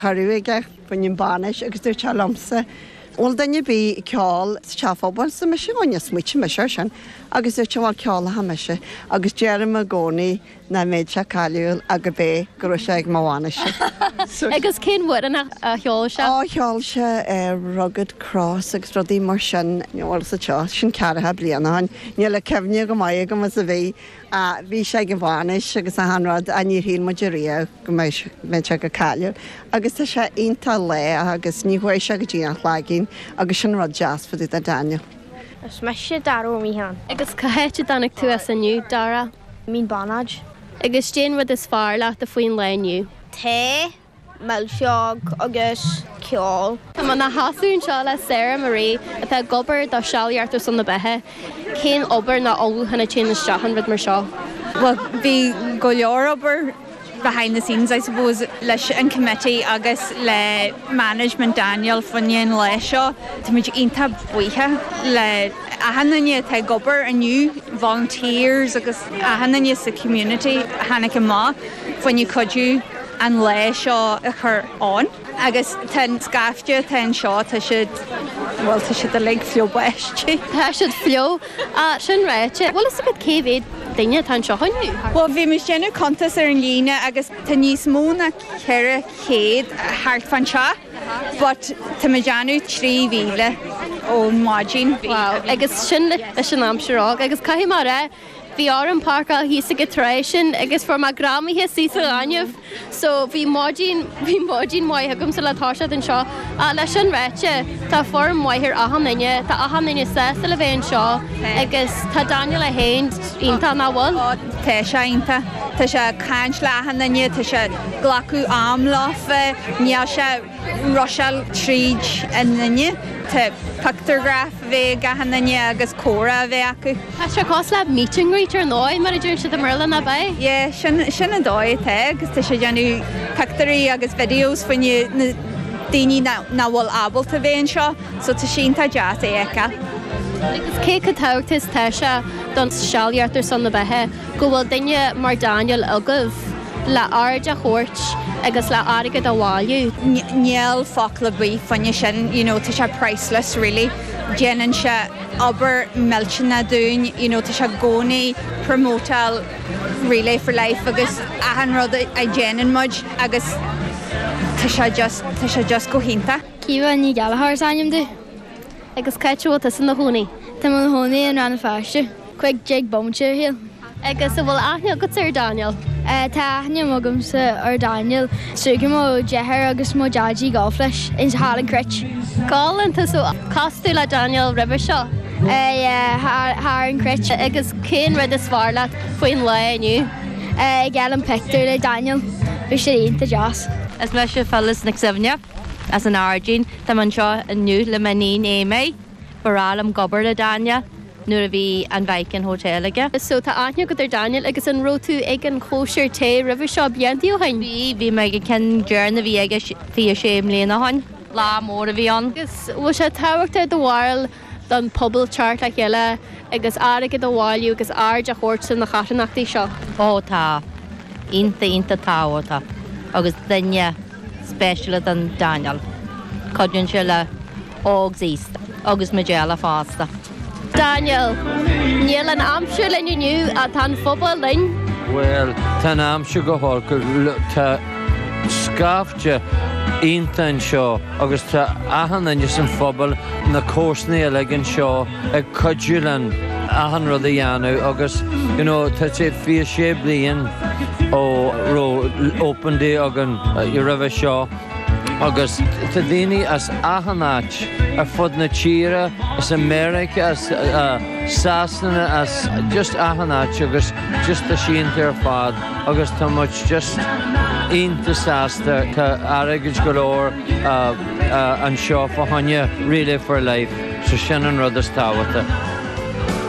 Harúige buin banis agus dúir te lomsa. Bhil daine bí ceáil teafábal sa me sin gáine smuoite me sin, agus dúir te bhil ceála ha meise, agus dearm a gcónaí na méid se caiúil a go bé gur sé ag máhaine se. Agus cén bhfuir a cheáil se? Á cheáil se rugged cross agus rodí mar sin bhil sa teo sin cearathe blianaáin. Ní le cefne go maiid go mas a bhí a bhí sé go bháis agus a hanrad a ní híl maidiría go méid se go caiúil. Agus tá sé onanta le agus níhfuir se go dtíanach láginn agus sin rud jazz fa a Daniel. Is me sé darú míhan. Agus cahéite danach tú as aniu, Dara? Mín banad. Agus déan rud is fearr leat a faoin leniu. Té, millseog agus ceáil. Tá man na hasún seo le Sarah Marie a bheith gobar dá seáilheartar san na bethe. Cén obair na óhanna tin na strahan rud mar seo. Well, bhí go leor obair behind the scenes, I suppose, leis an committee agus le management Daniel funnion le seo. Tá muid ionta buithe le ahanana te gobar aniu volunteers agus ahanana sa community hanna má funniu codú an le seo a chur an. Agus ten scafte ten seo tá siad well tá siad a le fio bweiste. Tá siad fio a sin réite. Bhil is a go céhhéad daine tá seo hainú? Well, bhí me sinna contas ar an líne agus tá níos móna ceire chéad thart fan seo, but tá me deanú 3,000 ó mágin. Wow, agus sin leis an amserág, agus caihí mar ré, bhí an parca hí sa gitration agus for ma gramí hé sí sa aniuh, so bhí mágin maithe gom sa letáisiad an seo. A leis an réite, tá form maithir ahanine, tá ahanine sa le bhéon seo, agus tá Daniel a héin ionta na bhil. Tá sé ionta, tá sé caint le ahanine, tá sé glacu amláfa, níl sé Rochelle tríd an nanne, tá pictograph bheith gahanine agus córa bheith acu. Tá sé cos le meeting reader nói mar a dúir si Merlin na bé? Ie, sin a dóid te, agus tá sé deanú pictorí agus videos fanne na daoine na bhfuil abalta bhéon seo, so tá sínta jazz é eice. Agus cé go tátas teise don seáilheartar san na bethe, go bhfuil daine mar Daniel agah le aird a chóirt agus le airgad a bháilú. Níl foc le bhí fanne sin, tá sé priceless, really. Déanann se aber miltena dún, tá sé gcónaí promotal Relay for Life agus ahan rud a déanann muid agus tá sé just go hinnta. Cíomh ní galahar aim du. Agus caiitiúil is san na húnaí. Tá an tháinaí an ranna feiste, chuig Jake Bomtir hill. Agus a bhfuil aithne go ar Daniel. Tá aithne mogam sa ar Daniel, sugur mó dethir agus mó dadí gáfleis in hálan crit. Gálan tá cosú le Daniel ribh seo? Thar an crit. Agus cén rud is fearr leat faoin le aniu? Geall an picture le Daniel, bhí sé ionta jazz. As me se fellas na sefne as an argin, tá man seo aniu le manín éime, barálam gobar le Daniel. Nuair a bhí an bhaicin hotélige. So tá aithne go ar Daniel agus an rótú ag an cóisiir té ribh seo bíantaí ó hain. Bhí me go cin dearna bhí aige fi a séim léana hain, lá mór a bhí an. Agus bhfuil sé táhachtta do bhil don pobl chart le chéile agus airige do bháilú agus aird a chóirt san na chatanachtaí seo. Ó tá, inta táhata, agus daine special an Daniel. Codún se le ógs ísta, agus me déala fásta. Daniel, níl an amsú leniu a tan fphobal lin? Well, tá amsú go hálgur tá scafte intan seo agus tá ahanana san fphobal na cósnaí legin seo ag codúlan ahan rud a dhéanú agus tá sé fi sé blion ó open day agan i ribh seo agus tá daoine as ahanát ar fud na tíre as America as Sasna as just ahanát agus just a síontar ar fad agus tá muid just ionta sásta tá airgid go leor an seo fa haine Relay for Life so sin an rud is tábhata.